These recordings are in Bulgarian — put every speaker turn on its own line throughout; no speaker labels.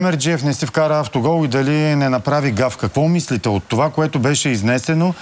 Демерджиев не си вкара автогол и дали не направи гаф. Какво мислите от това, което беше изнесено?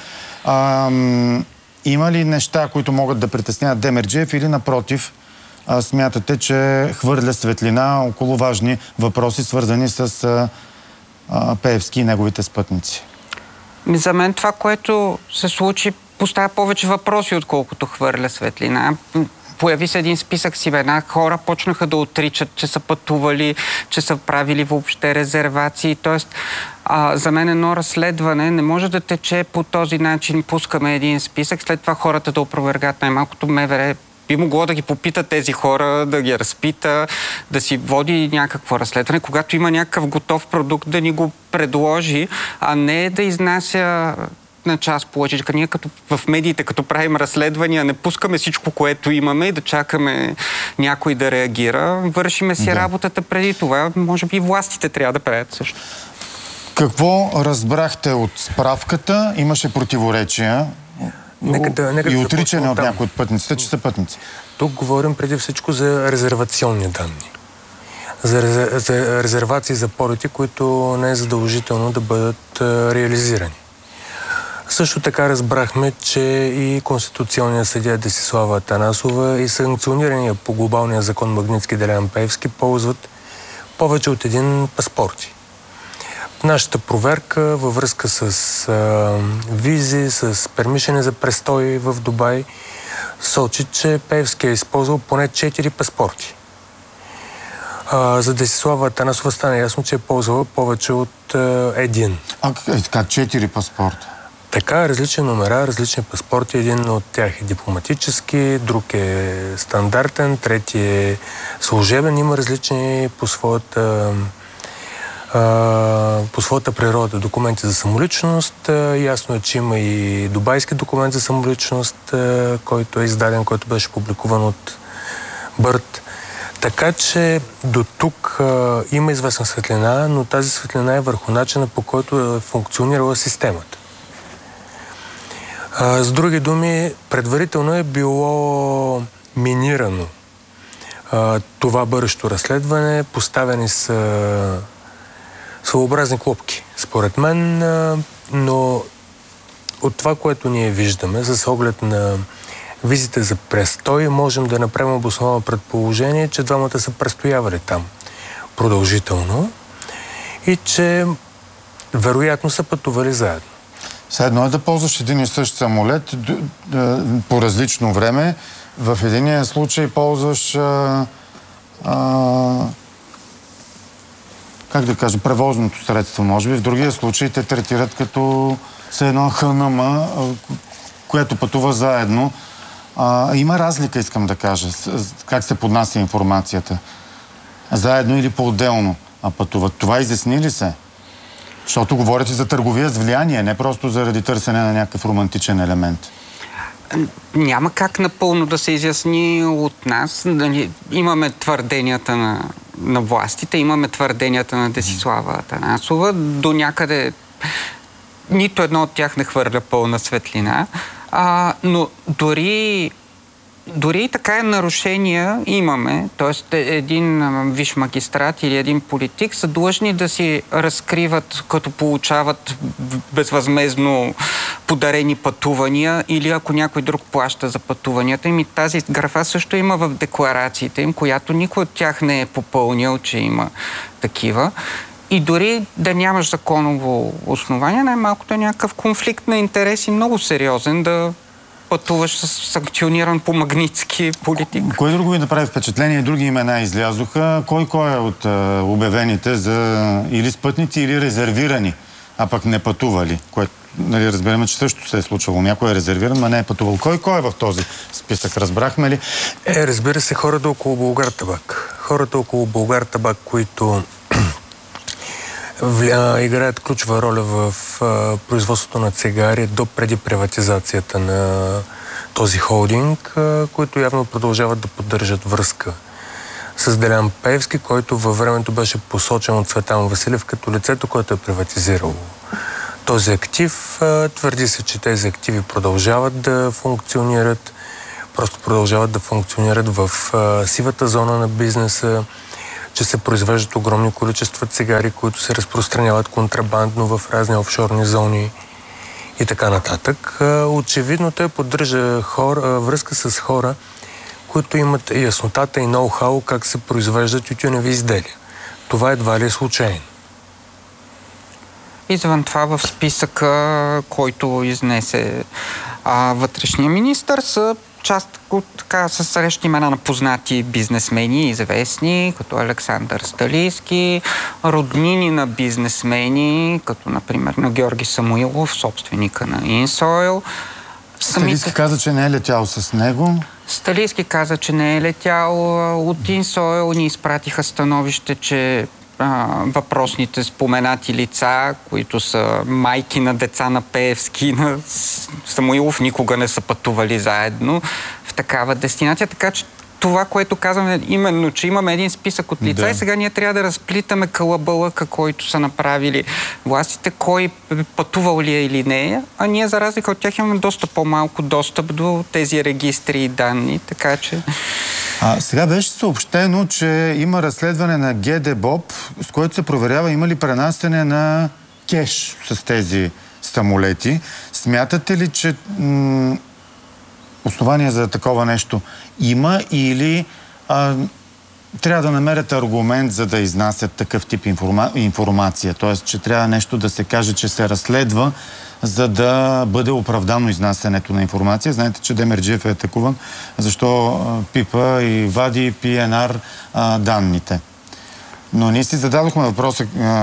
Има ли неща, които могат да притесняват Демерджиев или напротив смятате, че хвърля светлина около важни въпроси, свързани с Пеевски и неговите спътници?
За мен това, което се случи, поставя повече въпроси, отколкото хвърля светлина. Появи се един списък с имена. Хора почнаха да отричат, че са пътували, че са правили въобще резервации. Тоест, за мен едно разследване не може да тече по този начин. Пускаме един списък, след това хората да опровергат. Най-малкото МВР би могло да ги попита тези хора, да ги разпита, да си води някакво разследване, когато има някакъв готов продукт да ни го предложи, а не да изнася на час по лъжичка. Ние като в медиите, като правим разследвания, не пускаме всичко, което имаме и да чакаме някой да реагира. Вършиме си работата преди това. Може би и властите трябва да правят също. Какво разбрахте от справката? Имаше противоречия и отричане от някои от пътниците, че са пътници.
Тук говорим преди всичко за резервационни данни. За резервации за полети, които не е задължително да бъдат реализирани. Също така разбрахме, че и Конституционният съдия Десислава Атанасова и санкционирания по глобалния закон Магнитски Делян Пеевски ползват повече от един паспорти. Нашата проверка във връзка с визи, с пермишени за престой в Дубай сочи, че Пеевски е използвал поне 4 паспорти. За Десислава Атанасова стана ясно, че е ползвала повече от един.
Как 4 паспорта?
Така, различни номера, различни паспорти. Един от тях е дипломатически, друг е стандартен, трети е служебен. Има различни по своята природа документи за самоличност. Ясно е, че има и дубайски документ за самоличност, който е издаден, който беше публикуван от Бърт. Така че до тук има известна светлина, но тази светлина е върху начина, по който е функционирала системата. С други думи, предварително е било минирано това бъдещо разследване, поставени са своеобразни клопки, според мен, но от това, което ние виждаме, с оглед на визите за престой, можем да направим обосновано предположение, че двамата са престоявали там продължително и че вероятно са пътували заедно.
Едно е да ползваш един и същ самолет по различно време. В единия случай ползваш как да кажа, превозното средство, може би. В другия случай те третират като едно ХНМ, което пътува заедно. Има разлика, искам да кажа, как се поднася информацията. Заедно или по-отделно пътуват. Това изясни ли се? Защото говорите за търговия с влияние, не просто заради търсене на някакъв романтичен елемент.
Няма как напълно да се изясни от нас. Имаме твърденията на властите, имаме твърденията на Десислава Атанасова. До някъде нито едно от тях не хвърля пълна светлина. Но дори и така нарушения имаме, т.е. един висш магистрат или един политик са длъжни да си разкриват, като получават безвъзмездно подарени пътувания или ако някой друг плаща за пътуванията им. И тази графа също има в декларациите им, която никой от тях не е попълнил, че има такива. И дори да нямаш законово основание, най-малкото е някакъв конфликт на интереси много сериозен да пътуваш с санкциониран по Магнитски политик.
Кой друго ви направи впечатление? Други имена излязоха. Кой е от обявените за или спътници, или резервирани, а пък не пътували? Което, разберем, че също се е случвало. Някой е резервиран, но не е пътувал. Кой е в този списък? Разбрахме ли?
Разбира се, хората около Булгартабак. Хората около Булгартабак, които играят ключова роля в производството на цигари до преди приватизацията на този холдинг, които явно продължават да поддържат връзка с Делян Пеевски, който във времето беше посочен от Цветан Василев като лицето, което е приватизирало този актив. Твърди се, че тези активи продължават да функционират, просто продължават да функционират в сивата зона на бизнеса, че се произвеждат огромни количества цигари, които се разпространяват контрабандно в разни офшорни зони и така нататък. Очевидно той поддържа връзка с хора, които имат яснотата и ноу-хау как се произвеждат тютюневи изделия. Това едва ли е случайно.
Извън това в списъка, който изнесе вътрешния министър, са част от така със срещни имена на познати бизнесмени, известни, като Александър Сталийски, роднини на бизнесмени, като например на Георги Самуилов, собственика на Инсойл.
Сталийски каза, че не е летял с него.
Сталийски каза, че не е летял. От Инсойл ни изпратиха становище, че въпросните споменати лица, които са майки на деца на Пеевски, на Самуилов, никога не са пътували заедно в такава дестинация. Така че това, което казваме, именно, че имаме един списък от лица и сега ние трябва да разплитаме калабалъка, който са направили властите, кой пътувал ли е или не е, а ние за разлика от тях имаме доста по-малко достъп до тези регистри и данни, така че...
Сега беше съобщено, че има разследване на ГДБОП, с което се проверява има ли пренасене на кеш с тези самолети. Смятате ли, че основание за такова нещо има или трябва да намерят аргумент, за да изнасят такъв тип информация? Тоест, че трябва нещо да се каже, че се разследва, за да бъде оправдано изнасянето на информация. Знаете, че Демерджиев е атакуван, защо пипа и вади PNR данните. Но ние си зададохме въпроса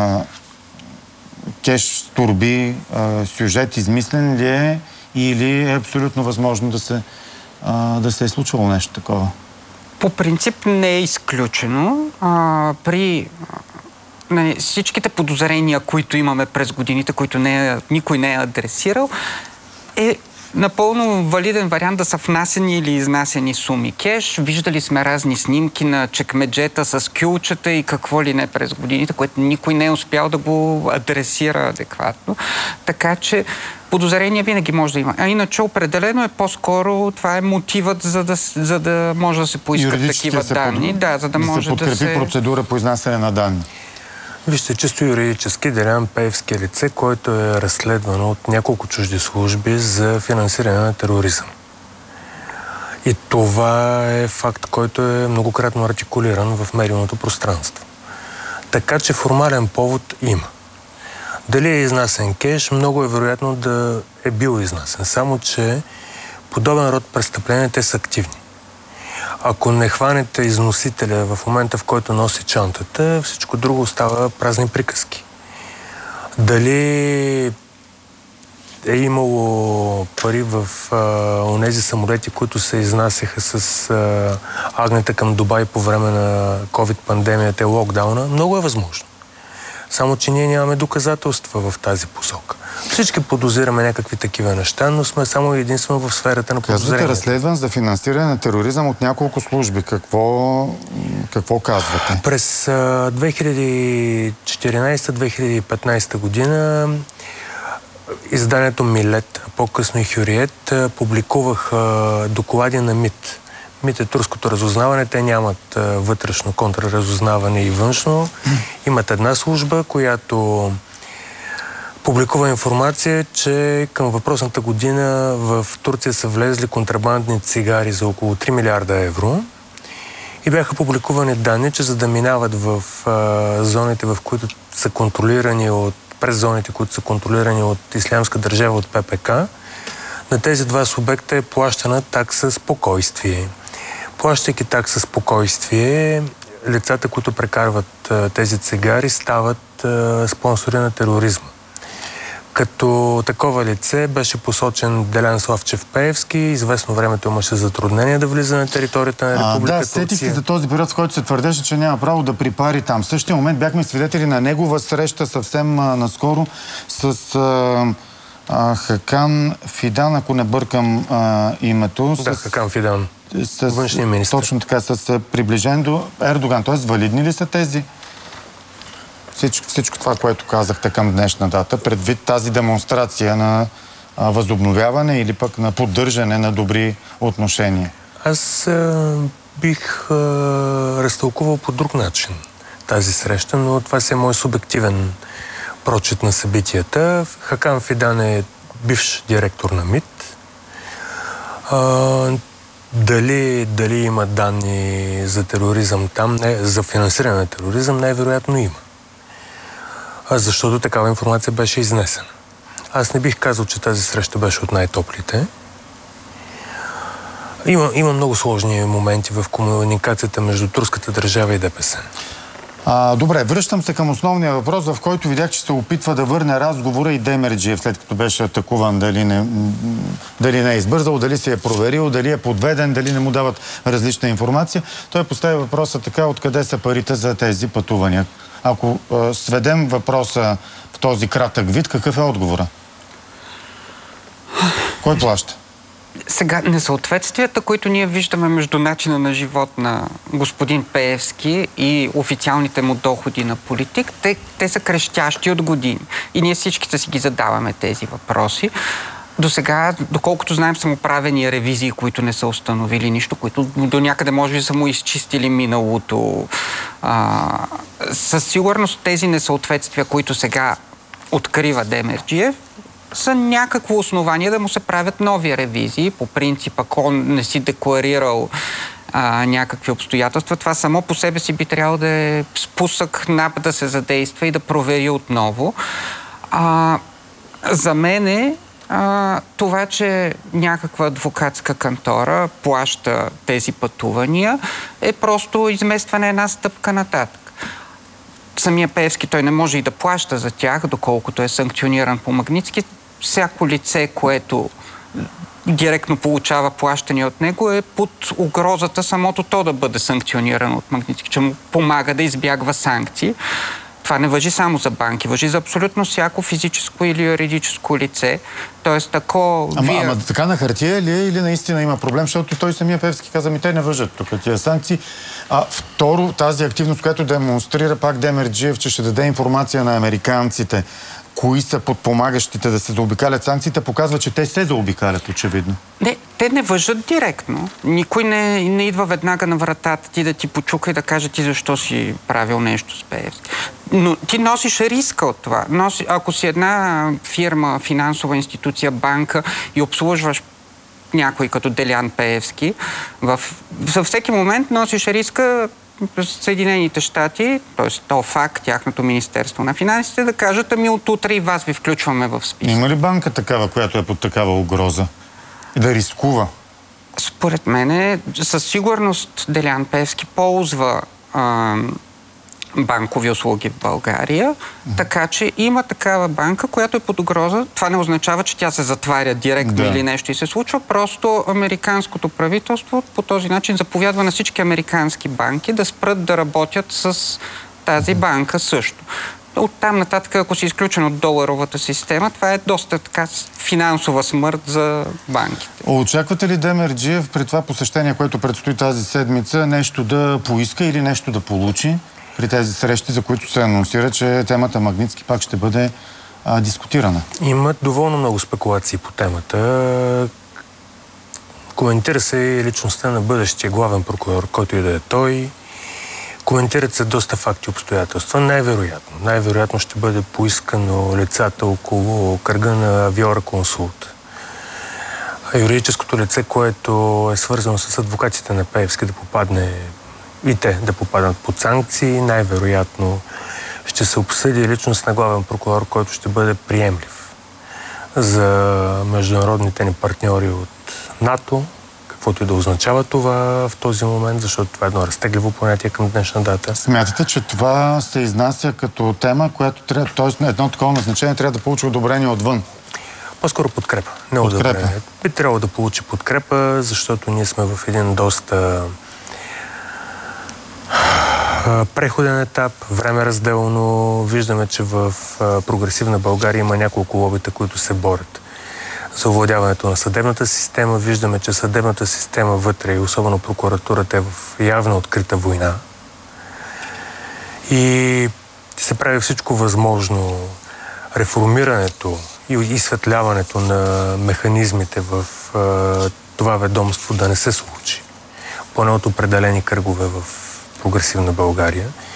кеш, турби, сюжет измислен ли е или е абсолютно възможно да се е случвало нещо такова?
По принцип не е изключено. При всичките подозрения, които имаме през годините, които никой не е адресирал, е напълно валиден вариант да са внасени или изнасени суми кеш. Виждали сме разни снимки на чекмеджета с кюлчета и какво ли не през годините, което никой не е успял да го адресира адекватно. Така че подозрение винаги може да има. А иначе определено е по-скоро, това е мотивът, за да може да се поискат такива данни. Да, за да може да се
подкрепи процедура по изнасяне на данни.
Вижте, чисто юридически Делян Пеевски е лице, който е разследвано от няколко чужди служби за финансиране на тероризъм. И това е факт, който е многократно артикулиран в медийното пространство. Така че формален повод има. Дали е изнасен кеш, много е вероятно да е бил изнасен. Само че подобен род престъпления те са активни. Ако не хванете износителя в момента, в който носи чантата, всичко друго остава празни приказки. Дали е имало пари в онези самолети, които се изнасяха с агнета към Дубай по време на COVID-пандемията и локдауна, много е възможно. Само че ние нямаме доказателства в тази посока. Всички подозираме някакви такива неща, но сме само единствено в сферата на подозрението.
Казвате разследван за финансиране на тероризъм от няколко служби. Какво казвате?
През 2014-2015 година изданието Милет, по-късно и Хюриет, публикуваха доклади на МИТ. МИТ е турското разузнаване, те нямат вътрешно контраразузнаване и външно. Имат една служба, която публикува информация, че към въпросната година в Турция са влезли контрабандни цигари за около 3 милиарда евро и бяха публикувани данни, че за да минават в зоните, в които са контролирани през зоните, които са контролирани от Ислямска държава, от ППК, на тези два субекта е плащана такса спокойствие. Плащайки такса спокойствие, лицата, които прекарват тези цигари, стават спонсори на тероризма. Като такова лице беше посочен Делян Славчев Пеевски. Известно времето имаше затруднение да влиза на територията на Република Турция.
Да, сетих се за този период, в който се твърдеше, че няма право да припари там. В същия момент бяхме свидетели на негова среща съвсем наскоро с Хакан Фидан, ако не бъркам името.
Да, Хакан Фидан. Външния министър.
Точно така, с приближен до Ердоган. Тоест, валидни ли са тези? Всичко това, което казахте към днешна дата, предвид тази демонстрация на възобновяване или пък на поддържане на добри отношения?
Аз бих разтълкувал по друг начин. тази среща, но това си е мой субективен прочит на събитията. Хакан Фидан е бивш директор на МИТ. Дали има данни за тероризъм там, за финансиране на тероризъм, най-вероятно има. Защото такава информация беше изнесена. Аз не бих казал, че тази среща беше от най-топлите. Има много сложни моменти в комуникацията между турската държава и ДПС.
Добре, връщам се към основния въпрос, в който видях, че се опитва да върне разговора и Демерджиев, след като беше атакуван, дали не е избързал, дали се е проверил, дали е подведен, дали не му дават различна информация. Той постави въпроса така, откъде са парите за тези пътувания. Ако сведем въпроса в този кратък вид, какъв е отговора? Кой плаща?
Сега, несъответствията, които ние виждаме между начина на живот на господин Пеевски и официалните му доходи на политик, те са крещящи от години. И ние всичките си ги задаваме тези въпроси. До сега, доколкото знаем, са му правени ревизии, които не са установили нищо, които до някъде може би са му изчистили миналото. Със сигурност тези несъответствия, които сега открива Демерджиев, са някакво основание да му се правят нови ревизии. По принцип, ако он не си декларирал някакви обстоятелства, това само по себе си би трябвало да е спусък НАП да се задейства и да провери отново. За мен това, че някаква адвокатска кантора плаща тези пътувания, е просто изместване една стъпка нататък. Самия Пеевски той не може и да плаща за тях, доколкото е санкциониран по Магнитски. Всяко лице, което директно получава плащане от него, е под угрозата самото то да бъде санкционирано от Магнитски, че му помага да избягва санкции. Това не важи само за банки, важи за абсолютно всяко физическо или юридическо лице. Тоест, ако вие...
Ама така на хартия ли е или наистина има проблем, защото той самия Пеевски каза, те не въжат тук тия санкции. Второ, тази активност, която демонстрира пак Демерджиев, че ще даде информация на американците, кои са подпомагащите да се заобикалят санкциите, показва, че те се заобикалят, очевидно.
Не, те не въжат директно. Никой не идва веднага на вратата ти да ти почука и да каже ти защо си правил нещо с Пеевски. Но ти носиш риска от това. Ако си една фирма, финансова институция, банка и обслужваш някой като Делян Пеевски, във всеки момент носиш риска Съединените щати, т.е. то факт, тяхното Министерство на финансите, да кажат, от утре и вас ви включваме в списък.
Има ли банка такава, която е под такава угроза? И да рискува?
Според мен, със сигурност Делян Пеевски ползва банкови услуги в България, така че има такава банка, която е под угроза. Това не означава, че тя се затваря директно или нещо и се случва. Просто американското правителство по този начин заповядва на всички американски банки да спрат да работят с тази банка също. Оттам нататък, ако си изключен от доларовата система, това е доста така финансова смърт за банките.
Очаквате ли Демерджиев при това посещение, което предстои тази седмица, нещо да поиска или нещо да получи при тези срещи, за които се анонсира, че темата Магнитски пак ще бъде дискутирана?
Има доволно много спекулации по темата. Коментира се и личността на бъдещия главен прокурор, който и да е той. Коментират се доста факти и обстоятелства. Най-вероятно ще бъде поискано лицата около кръга на Виора Консулт. Юридическото лице, което е свързано с адвокатите на Пеевски, да попадне и те да попаднат под санкции, най-вероятно ще се обсъди личност на главен прокурор, който ще бъде приемлив за международните ни партньори от НАТО, каквото и да означава това в този момент, защото това е едно разтегливо понятие към днешна дата.
Смятате, че това се изнася като тема, която трябва, т.е. едно такова назначение трябва да получи одобрение отвън?
По-скоро подкрепа, не одобрение. Би трябвало да получи подкрепа, защото ние сме в един доста преходен етап, време разделно. Виждаме, че в прогресивна България има няколко лобита, които се борят за овладяването на съдебната система. Виждаме, че съдебната система вътре и особено прокуратурата е в явна открита война. И се прави всичко възможно реформирането и изсветляването на механизмите в това ведомство да не се случи. Поне от определени кръгове в прогресивна България.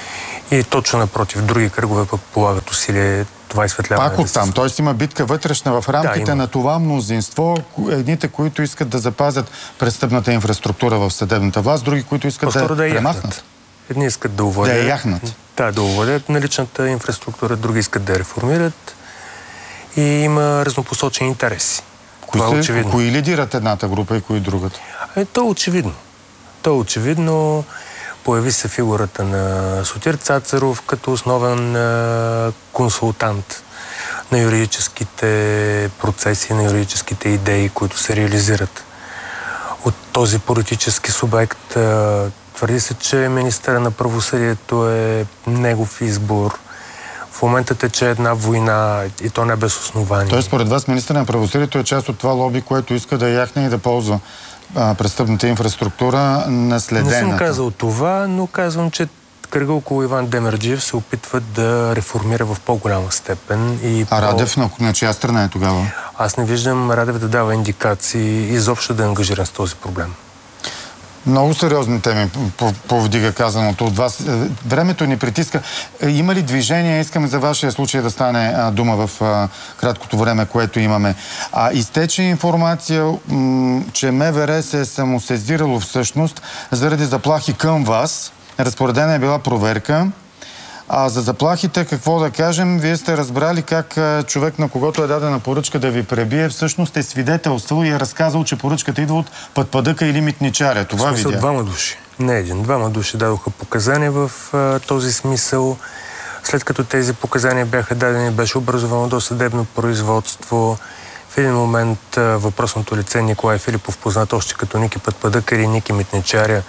И точно напротив, други кръгове пък полагат усилие това изсветляване.
Пак оттам. Тоест има битка вътрешна в рамките на това мнозинство. Едните, които искат да запазят престъпната инфраструктура в съдебната власт, други, които искат да премахнат.
Едни искат да уводят.
Да я яхнат.
Да, да уводят наличната инфраструктура, други искат да я реформират. И има разнопосочени интереси.
Кои лидират едната група и кои другата?
То е очевидно. То е очевидно. Появи се фигурата на Сотир Цацаров като основен консултант на юридическите процеси, на юридическите идеи, които се реализират от този политически субект. Твърди се, че министъра на правосъдието е негов избор. В момента тече една война и то не без основание.
Тоест, според вас, министър на правосъдието е част от това лоби, което иска да яхне и да ползва престъпната инфраструктура наследената.
Не съм казал това, но казвам, че кръга около Иван Демерджиев се опитват да реформира в по-голяма степен.
А Радев на чия страна е тогава?
Аз не виждам Радев да дава индикации изобщо да е ангажиран с този проблем.
Много сериозни теми повдига казаното от вас. Времето ни притиска. Има ли движение? Искаме за вашия случай да стане дума в краткото време, което имаме. Изтече информация, че МВР се е самосезирало всъщност заради заплахи към вас. Разпоредена е била проверка. За заплахите, какво да кажем, вие сте разбрали как човек, на когото е дадена поръчка да ви пребие, всъщност е свидетелствал и е разказал, че поръчката идва от пътпадъка или митничаря. Това видя.
Двама души. Не един. Двама души дадоха показания в този смисъл. След като тези показания бяха дадени, беше образовано досъдебно производство. В един момент въпросното лице Николай Филипов, познат още като Ники Пътпадък или Ники Митничаря,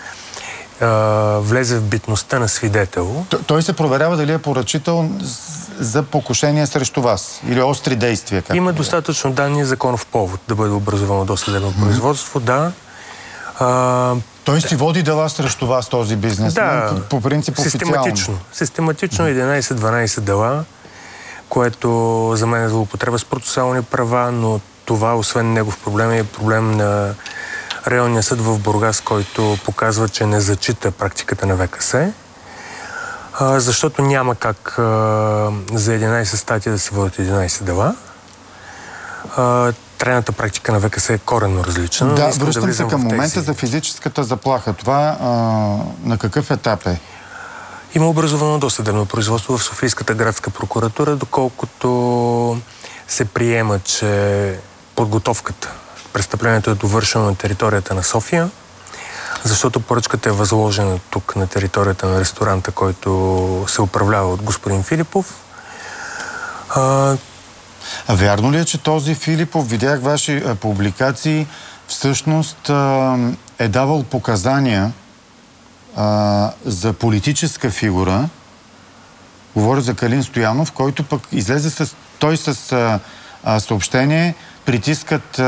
влезе в битността на свидетел.
Той се проверява дали е поръчител за покушение срещу вас или остри действия.
Има достатъчно данни законов повод да бъде образовано досъдебно производство, да.
Той си води дела срещу вас този бизнес.
Да,
по принцип официално.
Систематично 11-12 дела, което за мен е злоупотреба с процесуални права, но това, освен негов проблем, е проблем на Районния съд в Бургас, който показва, че не зачита практиката на ВКС, защото няма как за 11 статии да се водят 11 дела. Трайната практика на ВКС е коренно различна.
Да, връщам се към момента за физическата заплаха. Това на какъв етап е?
Има образовано досъдебно производство в Софийската градска прокуратура, доколкото се приема, че подготовката, престъплението е довършено на територията на София, защото поръчката е възложена тук на територията на ресторанта, който се управлява от господин Филипов.
Вярно ли е, че този Филипов, видях ваши публикации, всъщност е давал показания за политическа фигура, говоря за Калин Стоянов, който пък излезе с съобщение, притискат,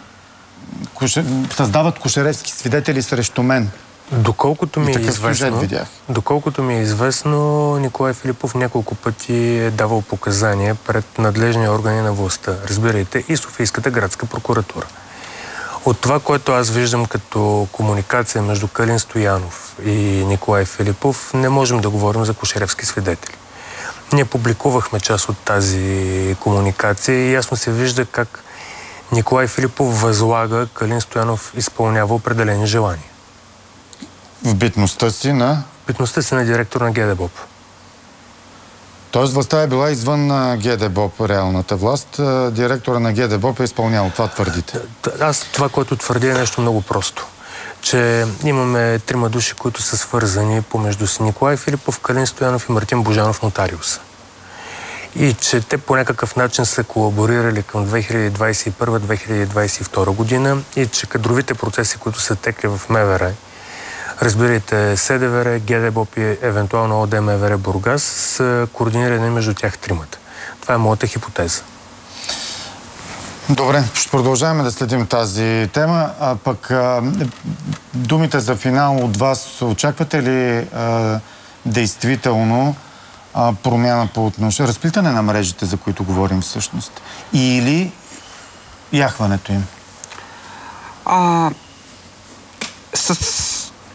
създават кошеревски свидетели срещу мен.
Доколкото ми е известно, Николай Филипов няколко пъти е давал показания пред надлежни органи на властта. Разбирайте, и Софийската градска прокуратура. От това, което аз виждам като комуникация между Калин Стоянов и Николай Филипов, не можем да говорим за кошеревски свидетели. Ние публикувахме част от тази комуникация и ясно се вижда как Николай Филипов възлага, Калин Стоянов изпълнява определени желания.
В битността си на?
Битността си на директор на ГДБОП.
Тоест властта е била извън ГДБОП, реалната власт. Директора на ГДБОП е изпълнял. Това твърдите?
Аз това, което твърдя, е нещо много просто. Че имаме 3 души, които са свързани помежду си. Николай Филипов, Калин Стоянов и Мартин Божанов, нотариус. И че те по някакъв начин са колаборирали към 2021-2022 година и че кадровите процеси, които са текли в МВР, разбирайте СДВР, ГДБОП и евентуално ОДМВР Бургас, са координирани между тях 3-мата. Това е моята хипотеза.
Добре, ще продължаваме да следим тази тема. А пък думите за финал от вас, очаквате ли действително промяна по отношение, разплитане на мрежите, за които говорим всъщност, или яхването им?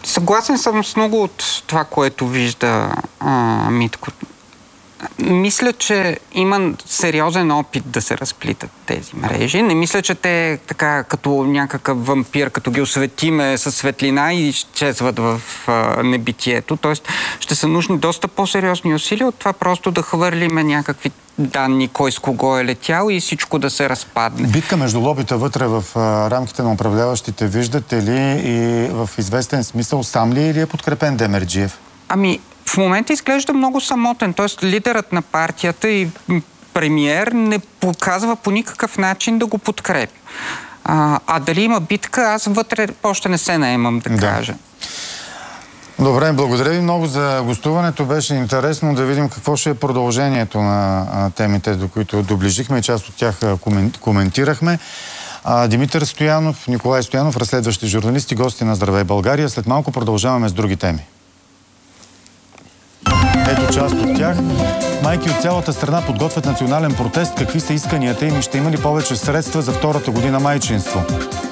Съгласен съм с много от това, което вижда Митко. Мисля, че има сериозен опит да се разплитат тези мрежи. Не мисля, че те така като някакъв вампир, като ги осветиме със светлина и изчезват в небитието. Тоест ще са нужни доста по-сериозни усилия от това просто да хвърлиме някакви данни, кой с кого е летял и всичко да се разпадне.
Битка между лобита вътре в рамките на управляващите виждате ли и в известен смисъл сам ли или е подкрепен Демерджиев?
Ами, в момента изглежда много самотен. Т.е. лидерът на партията и премиер не показва по никакъв начин да го подкрепи. А дали има битка, аз вътре още не се наемам да кажа.
Добре, благодаря ви много за гостуването. Беше интересно да видим какво ще е продължението на темите, до които доближихме. Част от тях коментирахме. Димитър Стоянов, Николай Стоянов, разследващи журналисти, гости на Здравей България. След малко продължаваме с други теми. Ето част от тях. Майки от цялата страна подготвят национален протест. Какви са исканията им и ще има ли повече средства за втората година майчинство?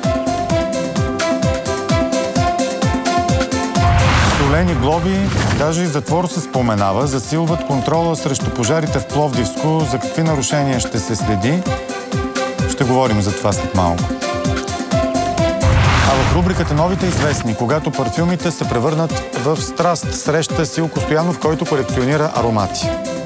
Солени глоби, даже и затвор се споменава, засилват контрола срещу пожарите в Пловдивско. За какви нарушения ще се следи? Ще говорим за това след малко. А в рубриката Новите известни, когато парфюмите се превърнат в страст, среща Силко Стоянов, който колекционира аромати.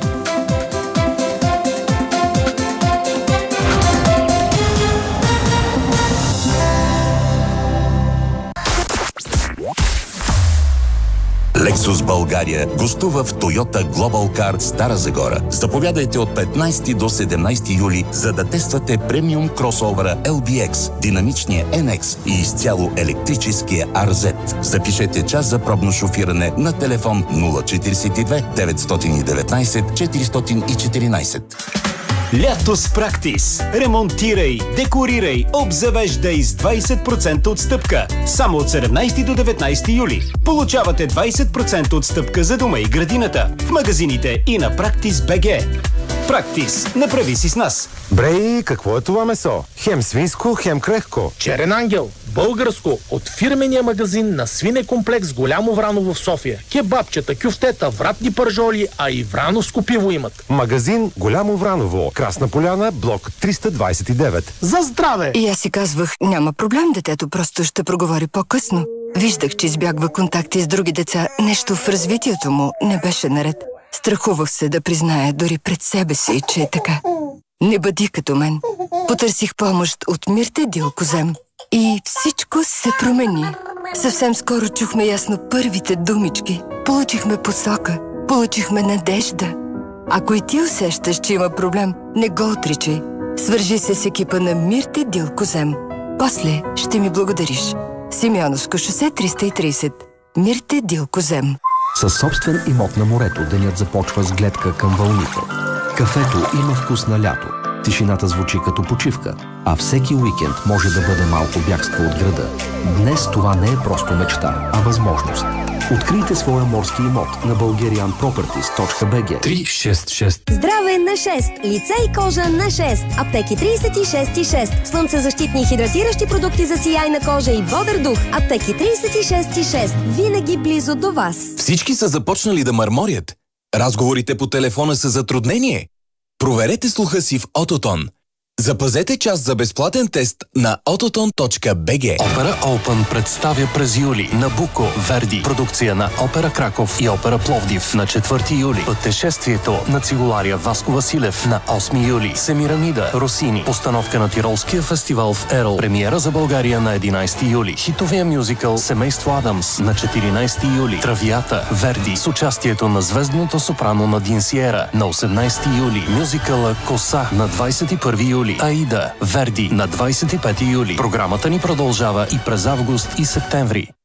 Lexus България гостува в Toyota Global Car Стара Загора. Заповядайте от 15 до 17 юли, за да тествате премиум кросовера LBX, динамичния NX и изцяло електрическия RZ. Запишете час за пробно шофиране на телефон 042 919 414.
Лято с Практис. Ремонтирай, декорирай, обзавеждай с 20% отстъпка. Само от 17 до 19 юли. Получавате 20% отстъпка за дома и градината в магазините и на Practice.bg. Practice. Направи си с нас.
Брей, какво е това месо? Хем свинско, хем крехко.
Черен ангел. Българско. От фирмения магазин на свинекомплекс Голямо Враново в София. Кебабчета, кюфтета, вратни пържоли, а и врановско пиво имат.
Магазин Голямо Враново. Красна поляна, блок 329.
За здраве!
И аз си казвах, няма проблем, детето просто ще проговори по-късно. Виждах, че избягва контакти с други деца. Нещо в развитието му не беше наред. Страхувах се да призная дори пред себе си, че е така. Не бъди като мен. Потърсих помощ от Мирте Дилкозем. И всичко се промени. Съвсем скоро чухме ясно първите думички. Получихме посока. Получихме надежда. Ако и ти усещаш, че има проблем, не го отричай. Свържи се с екипа на Мирте Дилкозем. После ще ми благодариш. Симеоновско шосе 330. Мирте Дилкозем.
Със собствен имот на морето денят започва с гледка към вълните. Кафето има вкус на лято. Тишината звучи като почивка, а всеки уикенд може да бъде малко бягство от града. Днес това не е просто мечта, а възможност. Открийте своя морски имот на bulgarianproperties.bg.
366. Здраве на 6. Лице и кожа на 6. Аптеки 36,6. Слънцезащитни и хидратиращи продукти за сияйна кожа и бодър дух. Аптеки 36,6. Винаги близо до вас.
Всички са започнали да мърморят. Разговорите по телефона са затруднение. Проверете слуха си в Ототон. Запазете час за безплатен тест на ototon.bg.
Опера Open представя през юли Набуко, Верди, продукция на Опера Краков и Опера Пловдив на 4 юли. Пътешествието на цигуларя Васко Василев на 8 юли. Семирамида, Росини, постановка на Тиролския фестивал в Ерл. Премиера за България на 11 юли. Хитовия мюзикъл Семейство Адамс на 14 юли. Травията, Верди с участието на звездното сопрано Надин Сиера на 18 юли. Мюзикъла Коса на 21 юли. Аида, Верди на 25 юли. Програмата ни продължава и през август и септември.